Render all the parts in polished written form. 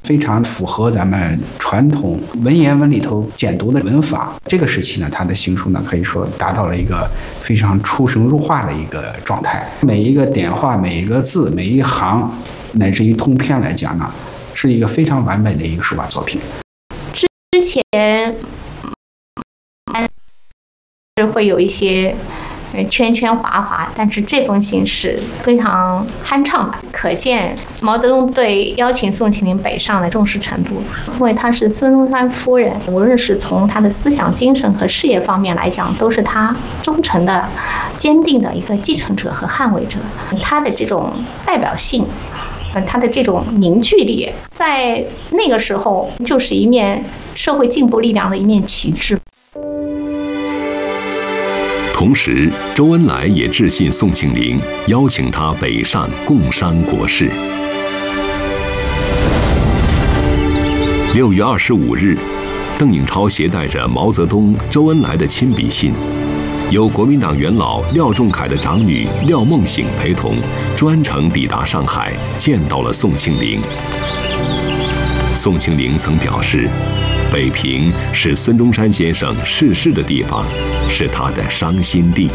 非常符合咱们传统文言文里头简读的文法。这个时期呢，它的行书呢可以说达到了一个非常出神入化的一个状态，每一个点画、每一个字、每一行，乃至于通篇来讲呢，是一个非常完美的一个书法作品。 之前是会有一些圈圈划划，但是这封信是非常酣畅吧，可见毛泽东对邀请宋庆龄北上的重视程度。因为她是孙中山夫人，无论是从她的思想精神和事业方面来讲，都是她忠诚的、坚定的一个继承者和捍卫者。她的这种代表性，她的这种凝聚力，在那个时候就是一面社会进步力量的一面旗帜。 同时，周恩来也致信宋庆龄，邀请他北上共商国事。6月25日，邓颖超携带着毛泽东、周恩来的亲笔信，由国民党元老廖仲恺的长女廖梦醒陪同，专程抵达上海，见到了宋庆龄。宋庆龄曾表示，北平是孙中山先生逝世的地方，是他的伤心地。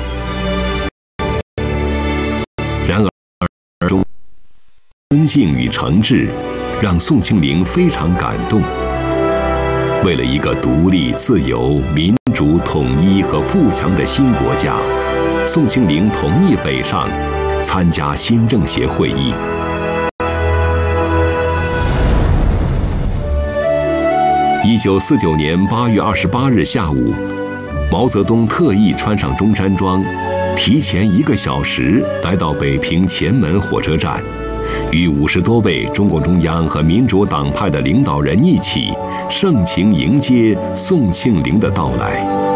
然而，尊敬与诚挚让宋庆龄非常感动。为了一个独立、自由、民主、统一和富强的新国家，宋庆龄同意北上参加新政协会议。1949年8月28日下午，毛泽东特意穿上中山装，提前1个小时来到北平前门火车站，与50多位中共中央和民主党派的领导人一起盛情迎接宋庆龄的到来。